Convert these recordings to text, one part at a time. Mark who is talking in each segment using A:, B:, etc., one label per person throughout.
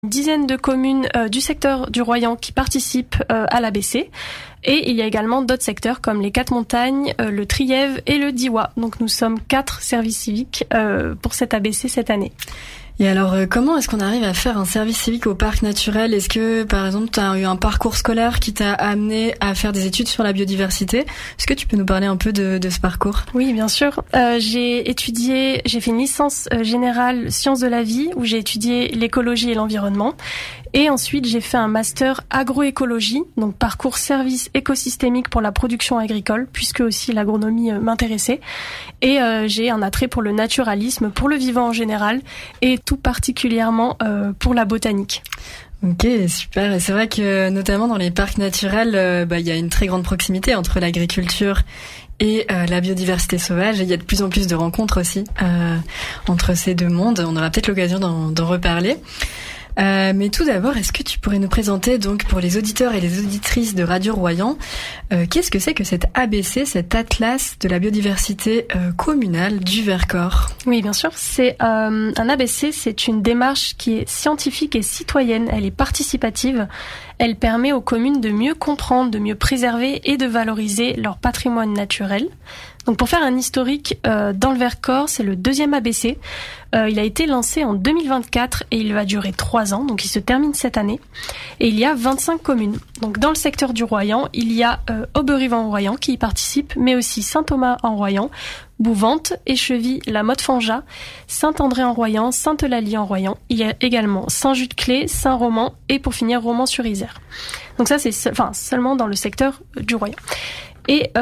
A: Une dizaine de communes du secteur du Royan qui participent à l'ABC. Et il y a également d'autres secteurs comme les 4 montagnes, le Trièves et le Diois. Donc nous sommes 4 services civiques pour cette ABC cette année.
B: Et alors, comment est-ce qu'on arrive à faire un service civique au parc naturel ? Est-ce que, par exemple, tu as eu un parcours scolaire qui t'a amené à faire des études sur la biodiversité ? Est-ce que tu peux nous parler un peu de ce parcours ?
A: Oui, bien sûr. J'ai fait une licence générale sciences de la vie où j'ai étudié l'écologie et l'environnement. Et ensuite, j'ai fait un master agroécologie, donc parcours service écosystémique pour la production agricole, puisque aussi l'agronomie m'intéressait. Et j'ai un attrait pour le naturalisme, pour le vivant en général, et tout particulièrement pour la botanique.
B: Ok, super. Et c'est vrai que notamment dans les parcs naturels, il y a une très grande proximité entre l'agriculture et la biodiversité sauvage. Et il y a de plus en plus de rencontres aussi entre ces deux mondes. On aura peut-être l'occasion d'en reparler. Mais tout d'abord, est-ce que tu pourrais nous présenter, donc, pour les auditeurs et les auditrices de Radio Royan, qu'est-ce que c'est que cet ABC, cet atlas de la biodiversité communale du Vercors ?
A: Oui, bien sûr. C'est un ABC, c'est une démarche qui est scientifique et citoyenne. Elle est participative. Elle permet aux communes de mieux comprendre, de mieux préserver et de valoriser leur patrimoine naturel. Donc pour faire un historique, dans le Vercors, c'est le 2e ABC. Il a été lancé en 2024 et il va durer 3 ans, donc il se termine cette année. Et il y a 25 communes. Donc dans le secteur du Royan, il y a Auberive-en-Royan qui y participe, mais aussi Saint-Thomas-en-Royan, Bouvante, Écheville, La Motte-Fangeat, Saint-André-en-Royan, Sainte-Eulalie-en-Royan. Il y a également Saint-Just-Clé, Saint-Roman et pour finir Romans-sur-Isère. Donc ça c'est seulement dans le secteur du Royan. Et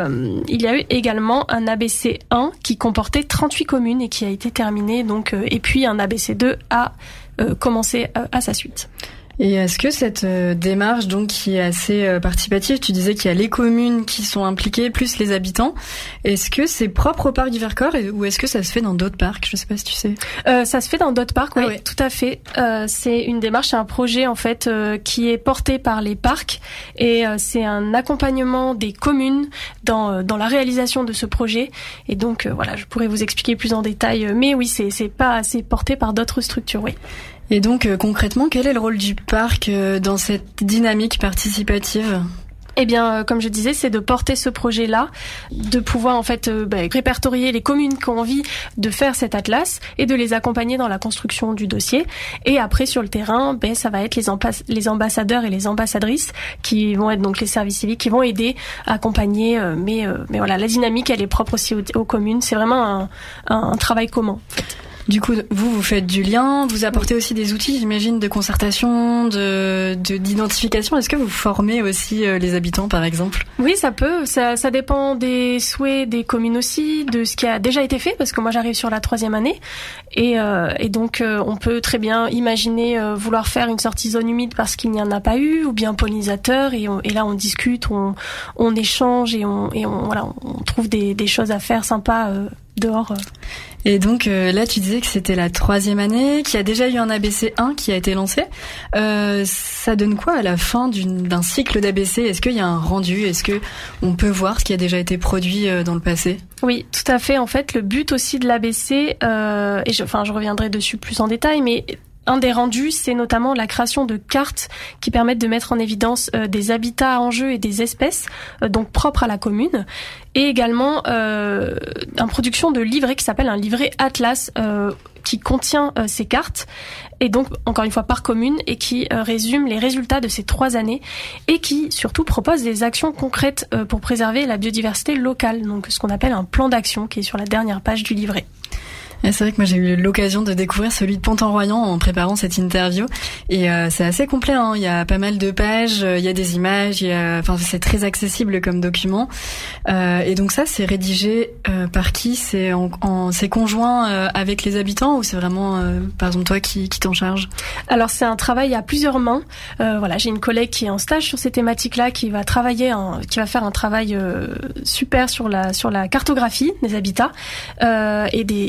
A: il y a eu également un ABC 1 qui comportait 38 communes et qui a été terminé. Donc, et puis un ABC 2 a commencé à sa suite.
B: Et est-ce que cette démarche, donc, qui est assez participative, tu disais qu'il y a les communes qui sont impliquées, plus les habitants, est-ce que c'est propre au parc du Vercors ou est-ce que ça se fait dans d'autres parcs ? Je sais pas si tu sais.
A: Ça se fait dans d'autres parcs, oui, tout à fait. C'est une démarche, c'est un projet en fait qui est porté par les parcs et c'est un accompagnement des communes dans la réalisation de ce projet. Et donc voilà, je pourrais vous expliquer plus en détail, mais oui, c'est porté par d'autres structures, oui.
B: Et donc, concrètement, quel est le rôle du parc dans cette dynamique participative ?
A: Eh bien, comme je disais, c'est de porter ce projet-là, de pouvoir en fait répertorier les communes qui ont envie de faire cet atlas et de les accompagner dans la construction du dossier. Et après, sur le terrain, ça va être les ambassadeurs et les ambassadrices qui vont être donc les services civiques qui vont aider à accompagner. Mais voilà, la dynamique, elle est propre aussi aux communes. C'est vraiment un travail commun.
B: Du coup, vous faites du lien, vous apportez aussi des outils, j'imagine, de concertation, d'identification. Est-ce que vous formez aussi les habitants, par exemple ?
A: Oui, ça peut. Ça dépend des souhaits des communes aussi, de ce qui a déjà été fait, parce que moi j'arrive sur la 3e année. Et donc, on peut très bien imaginer vouloir faire une sortie zone humide parce qu'il n'y en a pas eu, ou bien pollinisateur. Et là, on discute, on échange et on trouve des choses à faire sympas dehors.
B: Et donc là, tu disais que c'était la 3e année, qu'il y a déjà eu un ABC 1 qui a été lancé. Ça donne quoi à la fin d'un cycle d'ABC ? Est-ce qu'il y a un rendu ? Est-ce que on peut voir ce qui a déjà été produit dans le passé ?
A: Oui, tout à fait. En fait, le but aussi de l'ABC, et je reviendrai dessus plus en détail, mais un des rendus, c'est notamment la création de cartes qui permettent de mettre en évidence des habitats en jeu et des espèces, donc propres à la commune, et également une production de livrets qui s'appelle un livret Atlas, qui contient ces cartes, et donc encore une fois par commune, et qui résume les résultats de ces 3 années, et qui surtout propose des actions concrètes pour préserver la biodiversité locale, donc ce qu'on appelle un plan d'action qui est sur la dernière page du livret.
B: C'est vrai que moi j'ai eu l'occasion de découvrir celui de Pont-en-Royan en préparant cette interview et c'est assez complet, hein. Il y a pas mal de pages, il y a des images, c'est très accessible comme document. Et donc ça c'est rédigé par qui ? C'est c'est conjoint avec les habitants ou c'est vraiment par exemple toi qui t'en charge ?
A: Alors c'est un travail à plusieurs mains. J'ai une collègue qui est en stage sur ces thématiques-là, qui va faire un travail super sur la cartographie des habitats et des espèces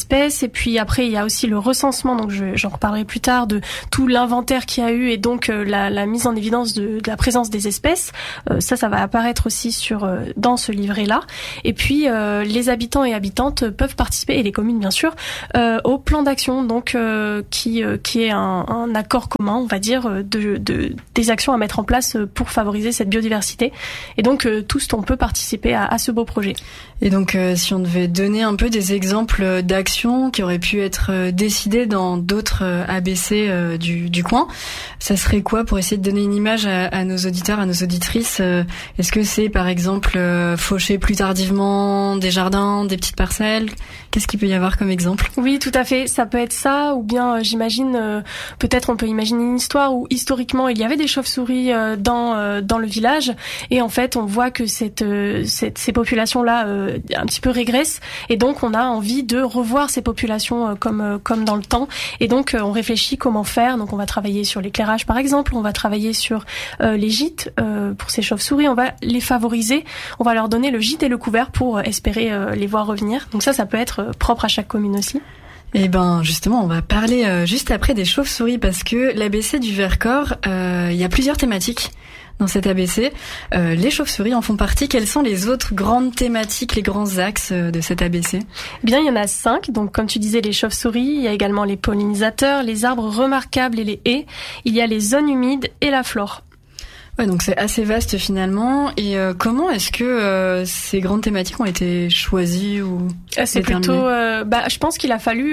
A: espèces. Et puis après, il y a aussi le recensement, donc j'en reparlerai plus tard, de tout l'inventaire qu'il y a eu et donc la mise en évidence de la présence des espèces. Ça va apparaître aussi dans ce livret-là. Et puis les habitants et habitantes peuvent participer, et les communes bien sûr, au plan d'action, donc qui est un accord commun, on va dire, des actions à mettre en place pour favoriser cette biodiversité. Et donc tous on peut participer à ce beau projet.
B: Et donc si on devait donner un peu des exemples d'actions qui auraient pu être décidées dans d'autres ABC du coin, ça serait quoi pour essayer de donner une image à nos auditeurs, à nos auditrices? Est-ce que c'est par exemple faucher plus tardivement des jardins, des petites parcelles? Qu'est-ce qu'il peut y avoir comme exemple?
A: Oui, tout à fait, ça peut être ça, ou bien j'imagine, peut-être on peut imaginer une histoire où historiquement il y avait des chauves-souris dans le village, et en fait on voit que ces populations-là un petit peu régressent, et donc on a envie de revoir ces populations comme dans le temps, et donc on réfléchit comment faire. Donc on va travailler sur l'éclairage par exemple, on va travailler sur les gîtes pour ces chauves-souris, on va les favoriser, on va leur donner le gîte et le couvert pour espérer les voir revenir. Donc ça peut être propre à chaque commune aussi.
B: Et ben justement, on va parler juste après des chauves-souris, parce que l'ABC du Vercors, il y a plusieurs thématiques dans cet ABC. Les chauves-souris en font partie. Quelles sont les autres grandes thématiques, les grands axes de cet ABC?
A: Bien, il y en a 5. Donc, comme tu disais, les chauves-souris. Il y a également les pollinisateurs, les arbres remarquables et les haies. Il y a les zones humides et la flore.
B: Ouais, donc c'est assez vaste finalement. Et comment est-ce que ces grandes thématiques ont été choisies ou
A: c'est plutôt, je pense qu'il a fallu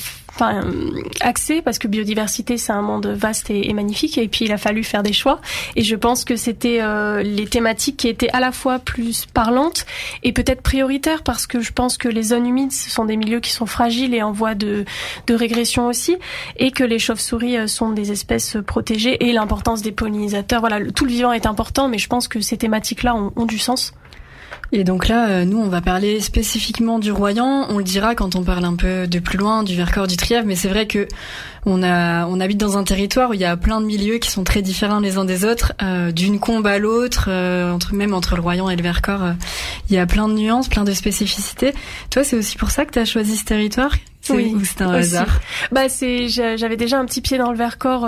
A: axer, parce que biodiversité c'est un monde vaste et magnifique, et puis il a fallu faire des choix. Et je pense que c'était les thématiques qui étaient à la fois plus parlantes et peut-être prioritaires, parce que je pense que les zones humides ce sont des milieux qui sont fragiles et en voie de régression aussi, et que les chauves-souris sont des espèces protégées, et l'importance des pollinisateurs. Voilà, tout le vivant est important, mais je pense que ces thématiques-là ont du sens.
B: Et donc là, nous, on va parler spécifiquement du Royan. On le dira quand on parle un peu de plus loin, du Vercors, du Trièves. Mais c'est vrai que on habite dans un territoire où il y a plein de milieux qui sont très différents les uns des autres. D'une combe à l'autre, même entre le Royan et le Vercors, il y a plein de nuances, plein de spécificités. Toi, c'est aussi pour ça que tu as choisi ce territoire?
A: Oui,
B: ou c'est un hasard?
A: J'avais déjà un petit pied dans le Vercors,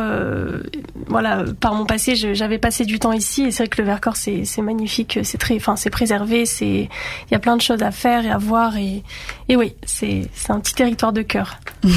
A: par mon passé, j'avais passé du temps ici, et c'est vrai que le Vercors c'est magnifique, c'est préservé, il y a plein de choses à faire et à voir, et oui, c'est un petit territoire de cœur.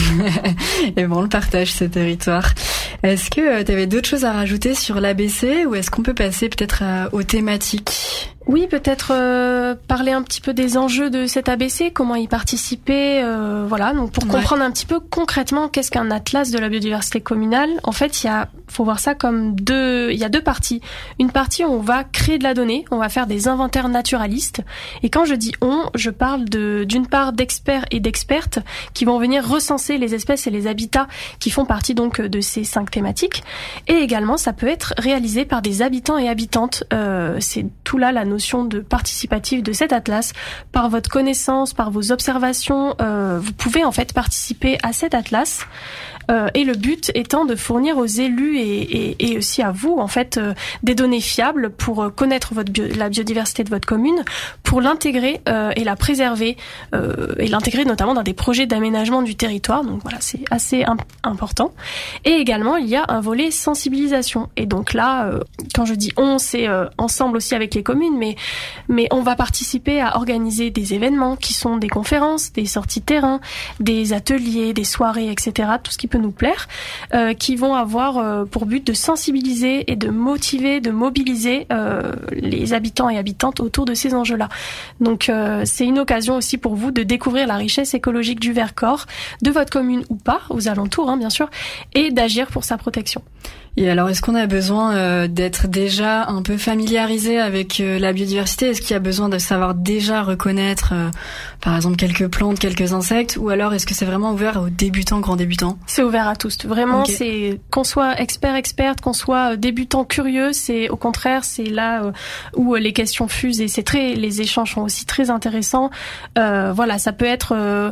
B: Et bon, on le partage, ce territoire. Est-ce que tu avais d'autres choses à rajouter sur l'ABC, ou est-ce qu'on peut passer peut-être aux thématiques?
A: Oui, peut-être parler un petit peu des enjeux de cet ABC, comment y participer, donc pour comprendre un petit peu concrètement qu'est-ce qu'un atlas de la biodiversité communale. En fait, faut voir ça comme il y a deux parties. Une partie où on va créer de la donnée, on va faire des inventaires naturalistes, et quand je dis je parle d'une part d'experts et d'expertes qui vont venir recenser les espèces et les habitats qui font partie donc de ces 5 thématiques, et également ça peut être réalisé par des habitants et habitantes. C'est tout là la notion de participatif de cet atlas. Par votre connaissance, par vos observations, vous pouvez en fait participer à cet atlas. Et le but étant de fournir aux élus et aussi à vous en fait des données fiables pour connaître la biodiversité de votre commune, pour l'intégrer et la préserver, et l'intégrer notamment dans des projets d'aménagement du territoire. Donc voilà, c'est assez important. Et également il y a un volet sensibilisation. Et donc là, quand je dis c'est ensemble aussi avec les communes, mais on va participer à organiser des événements qui sont des conférences, des sorties de terrain, des ateliers, des soirées, etc. Tout ce qui peut nous plaire, qui vont avoir pour but de sensibiliser et de motiver, de mobiliser les habitants et habitantes autour de ces enjeux-là. Donc c'est une occasion aussi pour vous de découvrir la richesse écologique du Vercors, de votre commune ou pas, aux alentours bien sûr, et d'agir pour sa protection.
B: Et alors, est-ce qu'on a besoin d'être déjà un peu familiarisé avec la biodiversité? Est-ce qu'il y a besoin de savoir déjà reconnaître, par exemple, quelques plantes, quelques insectes? Ou alors, est-ce que c'est vraiment ouvert aux débutants, grands débutants?
A: C'est ouvert à tous. Vraiment,
B: okay.
A: C'est qu'on soit expert, experte, qu'on soit débutant, curieux, c'est au contraire, c'est là où les questions fusent, et les échanges sont aussi très intéressants. Ça peut être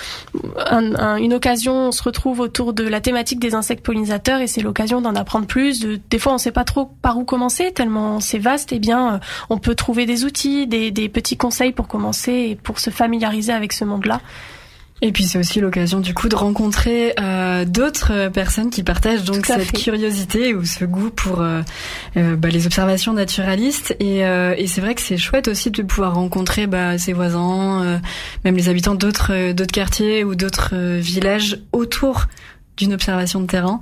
A: une occasion. On se retrouve autour de la thématique des insectes pollinisateurs, et c'est l'occasion d'en apprendre plus. Des fois, on ne sait pas trop par où commencer, tellement c'est vaste. Eh bien, on peut trouver des outils, des petits conseils pour commencer et pour se familiariser avec ce monde-là.
B: Et puis c'est aussi l'occasion du coup de rencontrer d'autres personnes qui partagent donc cette curiosité ou ce goût pour les observations naturalistes. Et c'est vrai que c'est chouette aussi de pouvoir rencontrer ses voisins, même les habitants d'autres quartiers ou d'autres villages autour d'une observation de terrain.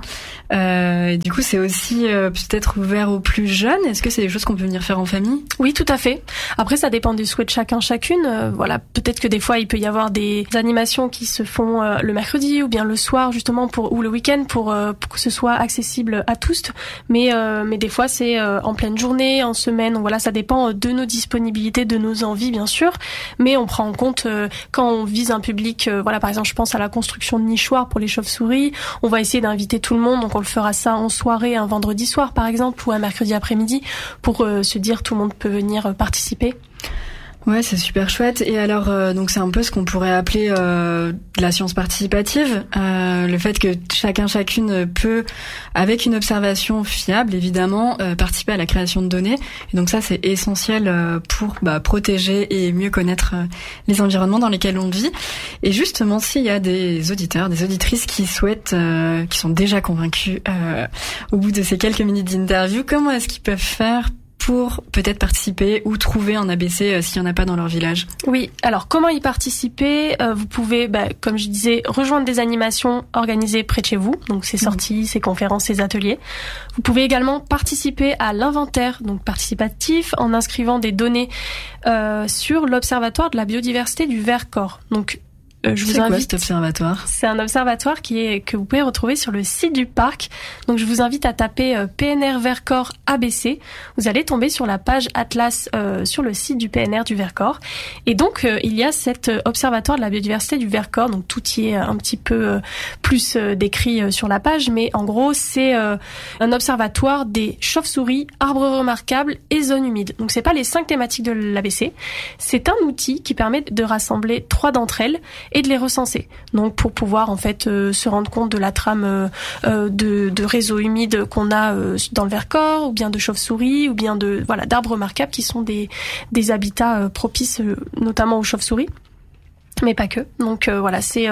B: Et du coup, c'est aussi peut-être ouvert aux plus jeunes. Est-ce que c'est des choses qu'on peut venir faire en famille ?
A: Oui, tout à fait. Après, ça dépend des souhaits de chacun, chacune. Voilà, peut-être que des fois, il peut y avoir des animations qui se font le mercredi ou bien le soir, justement, ou le week-end pour que ce soit accessible à tous. Mais des fois, c'est en pleine journée, en semaine. Donc, voilà, ça dépend de nos disponibilités, de nos envies, bien sûr. Mais on prend en compte quand on vise un public. Voilà, par exemple, je pense à la construction de nichoirs pour les chauves-souris. On va essayer d'inviter tout le monde, donc on le fera ça en soirée, un vendredi soir par exemple, ou un mercredi après-midi, pour se dire tout le monde peut venir participer.
B: Ouais, c'est super chouette. Et alors, donc c'est un peu ce qu'on pourrait appeler de la science participative, le fait que chacune peut, avec une observation fiable évidemment, participer à la création de données. Et donc ça, c'est essentiel pour protéger et mieux connaître les environnements dans lesquels on vit. Et justement, s'il y a des auditeurs, des auditrices qui souhaitent, qui sont déjà convaincus au bout de ces quelques minutes d'interview, comment est-ce qu'ils peuvent faire pour peut-être participer ou trouver un ABC s'il n'y en a pas dans leur village?
A: Oui, alors comment y participer? Vous pouvez, comme je disais, rejoindre des animations organisées près de chez vous, donc ces sorties, ces conférences, ces ateliers. Vous pouvez également participer à l'inventaire, donc participatif, en inscrivant des données sur l'Observatoire de la biodiversité du Vercors. Donc je vous invite.
B: Quoi cet observatoire?
A: C'est un observatoire que vous pouvez retrouver sur le site du parc. Donc je vous invite à taper PNR Vercors ABC. Vous allez tomber sur la page Atlas sur le site du PNR du Vercors. Et donc il y a cet observatoire de la biodiversité du Vercors. Donc tout y est un petit peu plus décrit sur la page, mais en gros c'est un observatoire des chauves-souris, arbres remarquables et zones humides. Donc c'est pas les 5 thématiques de l'ABC. C'est un outil qui permet de rassembler 3 d'entre elles et de les recenser. Donc pour pouvoir en fait se rendre compte de la trame de réseaux humides qu'on a dans le Vercors, ou bien de chauves-souris, ou bien d'arbres remarquables qui sont des habitats propices notamment aux chauves-souris. Mais pas que. Donc voilà, c'est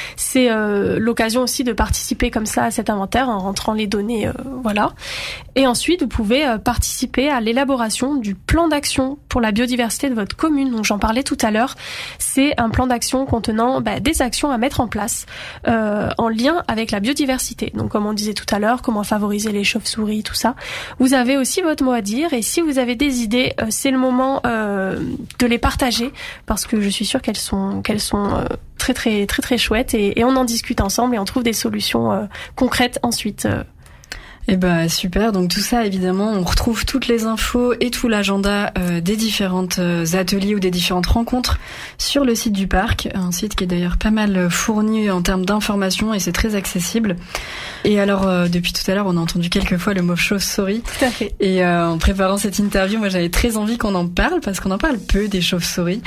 A: l'occasion aussi de participer comme ça à cet inventaire en rentrant les données, voilà. Et ensuite, vous pouvez participer à l'élaboration du plan d'action pour la biodiversité de votre commune. Donc j'en parlais tout à l'heure. C'est un plan d'action contenant des actions à mettre en place en lien avec la biodiversité. Donc comme on disait tout à l'heure, comment favoriser les chauves-souris, tout ça. Vous avez aussi votre mot à dire, et si vous avez des idées, c'est le moment de les partager, parce que je suis sûre qu'elles sont très très très très chouettes, et on en discute ensemble et on trouve des solutions concrètes ensuite.
B: Eh super, donc tout ça évidemment, on retrouve toutes les infos et tout l'agenda des différentes ateliers ou des différentes rencontres sur le site du parc, un site qui est d'ailleurs pas mal fourni en termes d'informations et c'est très accessible. Et alors depuis tout à l'heure, on a entendu quelques fois le mot chauve-souris.
A: Tout à fait.
B: Et en préparant cette interview, moi j'avais très envie qu'on en parle parce qu'on en parle peu des chauves-souris.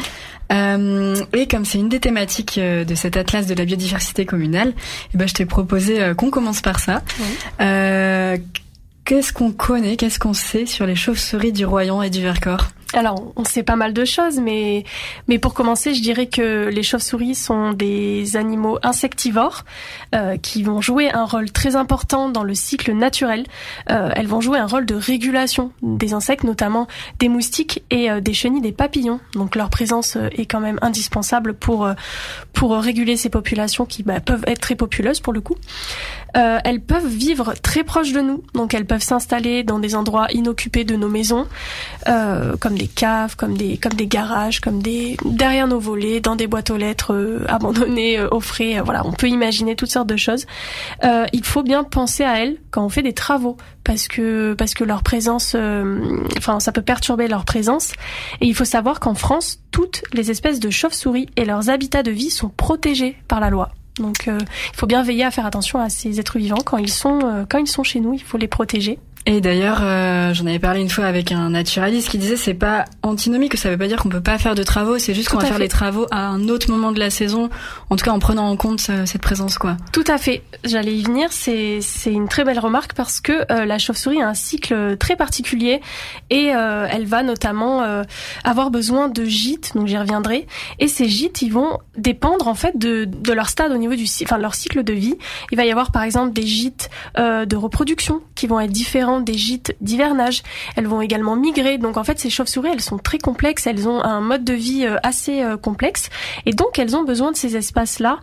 B: Et comme c'est une des thématiques de cet atlas de la biodiversité communale, je t'ai proposé qu'on commence par ça. Oui. Qu'est-ce qu'on connaît, qu'est-ce qu'on sait sur les chauves-souris du Royan et du Vercors ?
A: Alors, on sait pas mal de choses, mais pour commencer, je dirais que les chauves-souris sont des animaux insectivores qui vont jouer un rôle très important dans le cycle naturel. Elles vont jouer un rôle de régulation des insectes, notamment des moustiques et des chenilles, des papillons. Donc leur présence est quand même indispensable pour réguler ces populations qui peuvent être très populeuses pour le coup. Elles peuvent vivre très proches de nous, donc elles peuvent s'installer dans des endroits inoccupés de nos maisons, comme des caves, comme des garages, derrière nos volets, dans des boîtes aux lettres abandonnées au frais. Voilà, on peut imaginer toutes sortes de choses. Il faut bien penser à elles quand on fait des travaux, parce que leur présence, ça peut perturber leur présence. Et il faut savoir qu'en France, toutes les espèces de chauves-souris et leurs habitats de vie sont protégés par la loi. Donc il faut bien veiller à faire attention à ces êtres vivants quand ils sont chez nous, il faut les protéger.
B: Et d'ailleurs, j'en avais parlé une fois avec un naturaliste qui disait c'est pas antinomique, ça veut pas dire qu'on peut pas faire de travaux, c'est juste qu'on va faire les travaux à un autre moment de la saison, en tout cas en prenant en compte cette présence, quoi.
A: Tout à fait. J'allais y venir, c'est une très belle remarque parce que la chauve-souris a un cycle très particulier et elle va notamment avoir besoin de gîtes, donc j'y reviendrai. Et ces gîtes, ils vont dépendre en fait de leur stade au niveau de leur cycle de vie. Il va y avoir par exemple des gîtes de reproduction qui vont être différents des gîtes d'hivernage. Elles vont également migrer. Donc en fait, ces chauves-souris, elles sont très complexes. Elles ont un mode de vie assez complexe. Et donc, elles ont besoin de ces espaces-là.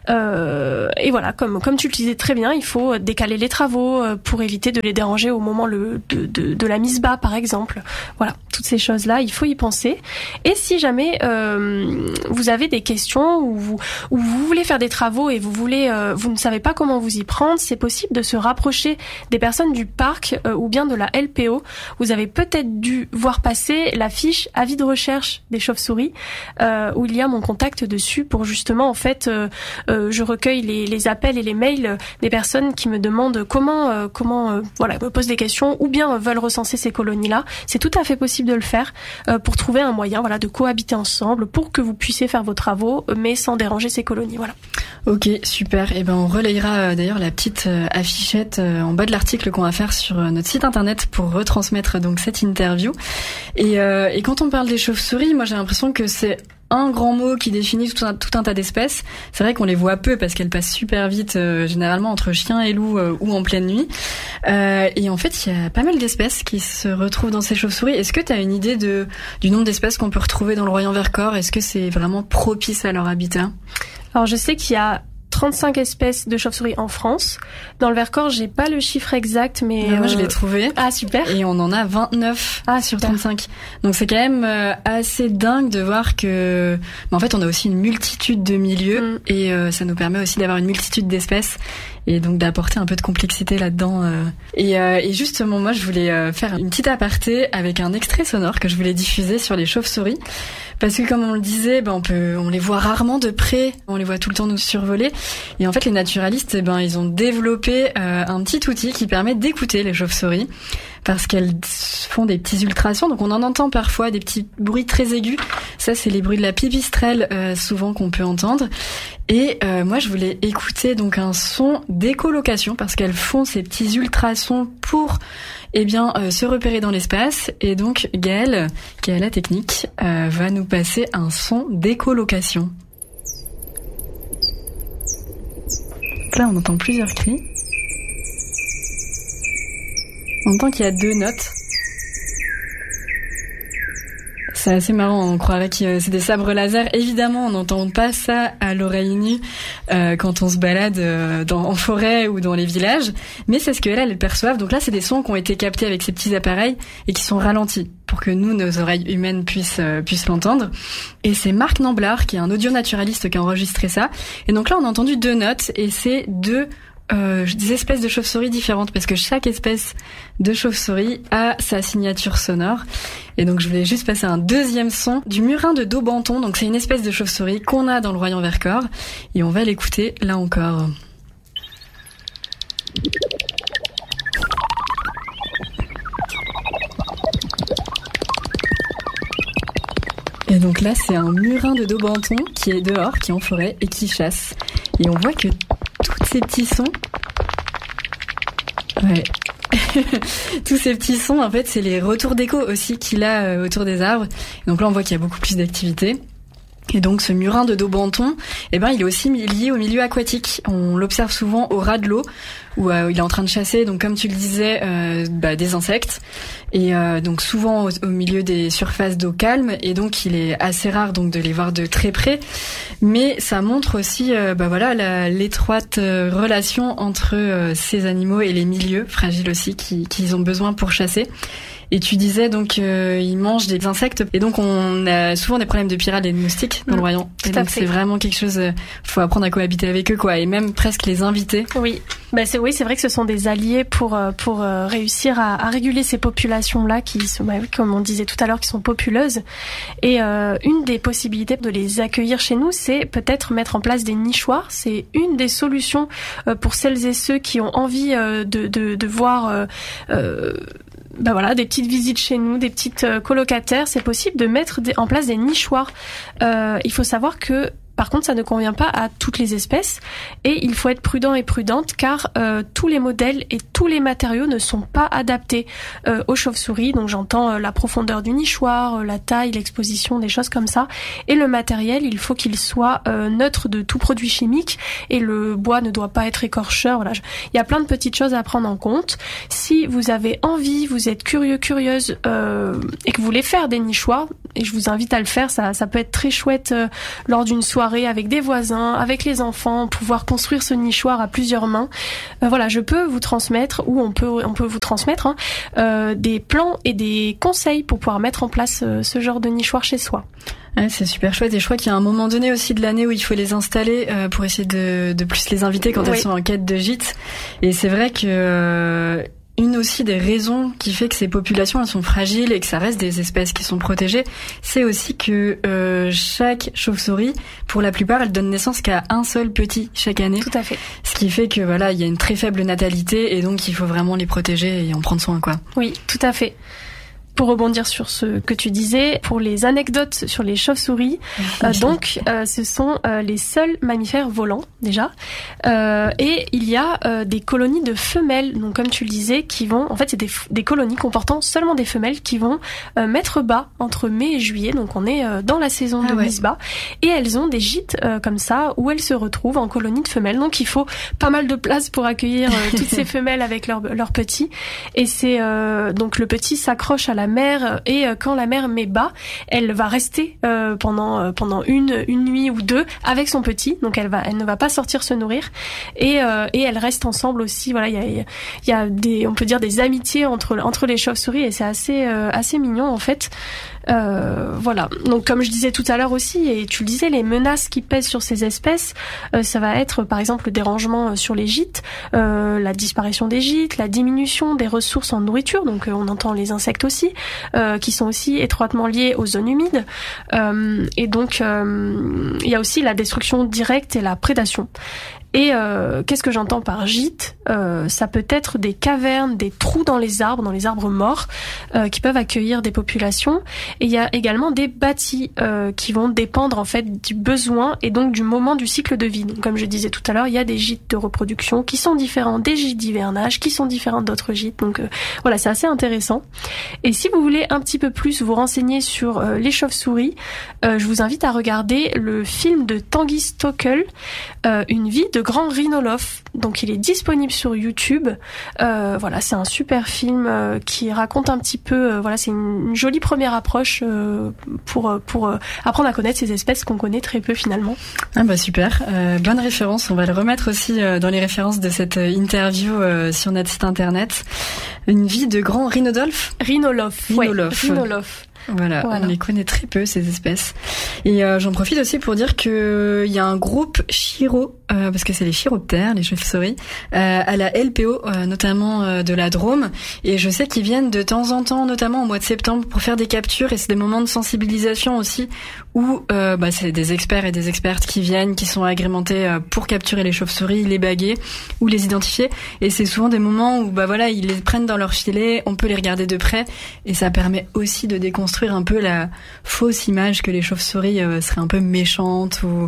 A: Et voilà, comme tu le disais très bien, il faut décaler les travaux pour éviter de les déranger au moment de la mise bas, par exemple. Voilà, toutes ces choses-là, il faut y penser. Et si jamais vous avez des questions ou vous voulez faire des travaux et vous ne savez pas comment vous y prendre, c'est possible de se rapprocher des personnes du parc ou bien de la LPO. Vous avez peut-être dû voir passer la fiche avis de recherche des chauves-souris où il y a mon contact dessus pour justement en fait je recueille les appels et les mails des personnes qui me demandent comment me posent des questions ou bien veulent recenser ces colonies-là. C'est tout à fait possible de le faire pour trouver un moyen de cohabiter ensemble pour que vous puissiez faire vos travaux mais sans déranger ces colonies. Voilà.
B: Ok, super. Et on relayera d'ailleurs la petite affichette en bas de l'article qu'on va faire sur notre site internet pour retransmettre donc cette interview. Et quand on parle des chauves-souris, moi j'ai l'impression que c'est un grand mot qui définit tout un tas d'espèces. C'est vrai qu'on les voit peu parce qu'elles passent super vite, généralement entre chiens et loups ou en pleine nuit. Et en fait, il y a pas mal d'espèces qui se retrouvent dans ces chauves-souris. Est-ce que tu as une idée du nombre d'espèces qu'on peut retrouver dans le Royan Vercors ? Est-ce que c'est vraiment propice à leur habitat ?
A: Alors je sais qu'il y a 35 espèces de chauves-souris en France. Dans le Vercors, j'ai pas le chiffre exact, mais
B: moi je l'ai trouvé.
A: Ah super.
B: Et on en a 29 sur 35. Donc c'est quand même assez dingue de voir que en fait on a aussi une multitude de milieux et ça nous permet aussi d'avoir une multitude d'espèces et donc d'apporter un peu de complexité là-dedans. Et justement, moi je voulais faire une petite aparté avec un extrait sonore que je voulais diffuser sur les chauves-souris. Parce que comme on le disait, on les voit rarement de près, on les voit tout le temps nous survoler. Et en fait, les naturalistes, ils ont développé un petit outil qui permet d'écouter les chauves-souris parce qu'elles font des petits ultrasons. Donc on en entend parfois des petits bruits très aigus. Ça, c'est les bruits de la pipistrelle souvent qu'on peut entendre. Et moi, je voulais écouter donc un son d'écholocation parce qu'elles font ces petits ultrasons pour se repérer dans l'espace. Et donc Gaëlle, qui est à la technique, va nous passer un son d'écholocation. Là, on entend plusieurs cris. On entend qu'il y a 2 notes. C'est assez marrant, on croirait que c'est des sabres laser. Évidemment, on n'entend pas ça à l'oreille nue quand on se balade en forêt ou dans les villages, mais c'est ce qu'elles perçoivent. Donc là, c'est des sons qui ont été captés avec ces petits appareils et qui sont ralentis pour que nous, nos oreilles humaines, puissent l'entendre. Et c'est Marc Namblard, qui est un audio-naturaliste, qui a enregistré ça. Et donc là, on a entendu 2 notes et c'est des espèces de chauves-souris différentes parce que chaque espèce de chauve-souris a sa signature sonore. Et donc je voulais juste passer un deuxième son du murin de Daubenton. Donc c'est une espèce de chauve-souris qu'on a dans le Royan Vercors et on va l'écouter là encore. Et donc là c'est un murin de Daubenton qui est dehors, qui est en forêt et qui chasse. Et on voit que tous ces petits sons, tous ces petits sons, en fait, c'est les retours d'écho aussi qu'il a autour des arbres. Et donc là, on voit qu'il y a beaucoup plus d'activité. Et donc, ce murin de Daubenton, il est aussi lié au milieu aquatique. On l'observe souvent au ras de l'eau, où il est en train de chasser, donc comme tu le disais, des insectes. Et donc souvent au milieu des surfaces d'eau calme. Et donc, il est assez rare donc de les voir de très près. Mais ça montre aussi, l'étroite relation entre ces animaux et les milieux fragiles aussi qu'ils ont besoin pour chasser. Et tu disais donc ils mangent des insectes et donc on a souvent des problèmes de pyrale et de moustiques dans le royaume. Et donc c'est vraiment quelque chose, faut apprendre à cohabiter avec eux, quoi, et même presque les inviter.
A: Oui. C'est vrai que ce sont des alliés pour réussir à réguler ces populations-là qui sont, comme on disait tout à l'heure, qui sont populeuses. Et une des possibilités de les accueillir chez nous, c'est peut-être mettre en place des nichoirs. C'est une des solutions pour celles et ceux qui ont envie de voir des petites visites chez nous, des petites colocataires. C'est possible de mettre en place des nichoirs. Il faut savoir que par contre, ça ne convient pas à toutes les espèces et il faut être prudent et prudente car tous les modèles et tous les matériaux ne sont pas adaptés aux chauves-souris. Donc j'entends la profondeur du nichoir, la taille, l'exposition, des choses comme ça. Et le matériel, il faut qu'il soit neutre de tout produit chimique et le bois ne doit pas être écorcheur. Voilà, il y a plein de petites choses à prendre en compte. Si vous avez envie, vous êtes curieuse et que vous voulez faire des nichoirs, et je vous invite à le faire, ça peut être très chouette lors d'une soirée avec des voisins, avec les enfants, pouvoir construire ce nichoir à plusieurs mains. Je peux vous transmettre, ou on peut vous transmettre des plans et des conseils pour pouvoir mettre en place ce genre de nichoir chez soi.
B: Ouais, c'est super chouette et je crois qu'il y a un moment donné aussi de l'année où il faut les installer pour essayer de plus les inviter quand elles sont en quête de gîte. Et c'est vrai que une aussi des raisons qui fait que ces populations elles sont fragiles et que ça reste des espèces qui sont protégées, c'est aussi que chaque chauve-souris, pour la plupart, elle donne naissance qu'à un seul petit chaque année.
A: Tout à fait.
B: Ce qui fait que il y a une très faible natalité et donc il faut vraiment les protéger et en prendre soin, quoi.
A: Oui, tout à fait. Pour rebondir sur ce que tu disais, pour les anecdotes sur les chauves-souris, ce sont les seuls mammifères volants déjà, et il y a des colonies de femelles, donc comme tu le disais, qui vont, en fait c'est des colonies comportant seulement des femelles qui vont mettre bas entre mai et juillet, donc on est dans la saison de mise bas, et elles ont des gîtes comme ça où elles se retrouvent en colonies de femelles, donc il faut pas mal de place pour accueillir toutes ces femelles avec leurs petits, et c'est donc le petit s'accroche à la mère et quand la mère met bas, elle va rester pendant une nuit ou deux avec son petit, donc elle ne va pas sortir se nourrir et elles restent ensemble aussi. Voilà, il y a des, on peut dire, des amitiés entre les chauves-souris et c'est assez mignon en fait. Voilà. Donc comme je disais tout à l'heure aussi, et tu le disais, les menaces qui pèsent sur ces espèces, ça va être par exemple le dérangement sur les gîtes, la disparition des gîtes, la diminution des ressources en nourriture, donc on entend les insectes aussi, qui sont aussi étroitement liés aux zones humides, et donc il y a aussi la destruction directe et la prédation. Et qu'est-ce que j'entends par gîte ? Ça peut être des cavernes, des trous dans les arbres morts, qui peuvent accueillir des populations. Et il y a également des bâtis qui vont dépendre en fait du besoin et donc du moment du cycle de vie. Donc, comme je disais tout à l'heure, il y a des gîtes de reproduction qui sont différents des gîtes d'hivernage, qui sont différents d'autres gîtes. Donc voilà, c'est assez intéressant. Et si vous voulez un petit peu plus vous renseigner sur les chauves-souris, je vous invite à regarder le film de Tanguy Stockel, Une vie de grand rhinolophe. Donc il est disponible sur YouTube. Voilà, c'est un super film qui raconte un petit peu. Voilà, c'est une jolie première approche pour apprendre à connaître ces espèces qu'on connaît très peu finalement.
B: Ah bah super, bonne référence. On va le remettre aussi dans les références de cette interview sur notre site internet. Une vie de grand rhinolophe.
A: Rhinolophe.
B: Voilà, on les connaît très peu ces espèces. Et j'en profite aussi pour dire que il y a un groupe chiro, parce que c'est les chiroptères, les chauves-souris, à la LPO, notamment de la Drôme. Et je sais qu'ils viennent de temps en temps, notamment au mois de septembre, pour faire des captures. Et c'est des moments de sensibilisation aussi, où c'est des experts et des expertes qui viennent, qui sont agrémentés pour capturer les chauves-souris, les baguer ou les identifier. Et c'est souvent des moments où ils les prennent dans leur filet, on peut les regarder de près, et ça permet aussi de déconstruire un peu la fausse image que les chauves-souris seraient un peu méchantes ou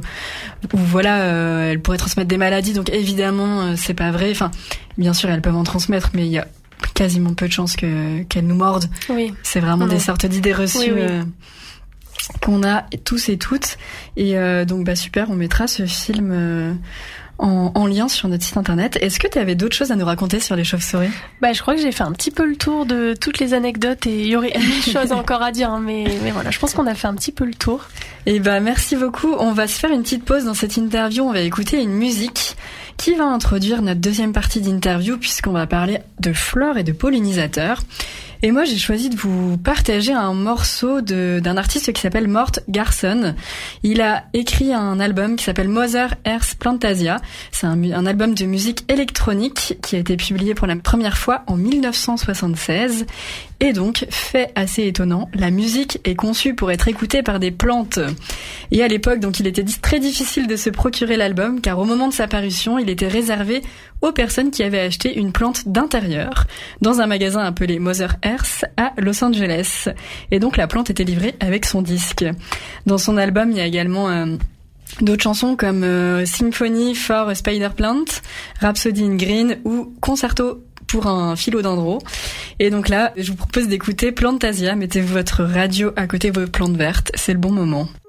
B: elles pourraient transmettre des maladies. Donc évidemment c'est pas vrai. Enfin, bien sûr elles peuvent en transmettre, mais il y a quasiment peu de chances qu'elles nous mordent. Oui. C'est vraiment des sortes d'idées reçues qu'on a tous et toutes. Et donc super, on mettra ce film en lien sur notre site internet. Est-ce que tu avais d'autres choses à nous raconter sur les chauves-souris ?
A: Je crois que j'ai fait un petit peu le tour de toutes les anecdotes et il y aurait des choses encore à dire, mais voilà, je pense qu'on a fait un petit peu le tour.
B: Et merci beaucoup. On va se faire une petite pause dans cette interview. On va écouter une musique qui va introduire notre deuxième partie d'interview puisqu'on va parler de flore et de pollinisateurs. Et moi, j'ai choisi de vous partager un morceau d'un artiste qui s'appelle Mort Garson. Il a écrit un album qui s'appelle Mother Earth Plantasia. C'est un album de musique électronique qui a été publié pour la première fois en 1976. Et donc, fait assez étonnant, la musique est conçue pour être écoutée par des plantes. Et à l'époque, donc, il était très difficile de se procurer l'album, car au moment de sa parution, il était réservé aux personnes qui avaient acheté une plante d'intérieur dans un magasin appelé Mother Earth à Los Angeles. Et donc, la plante était livrée avec son disque. Dans son album, il y a également d'autres chansons comme Symphony for a Spider Plant, Rhapsody in Green ou Concerto pour un philodendron. Et donc là, je vous propose d'écouter Plantasia. Mettez votre radio à côté de vos plantes vertes, c'est le bon moment.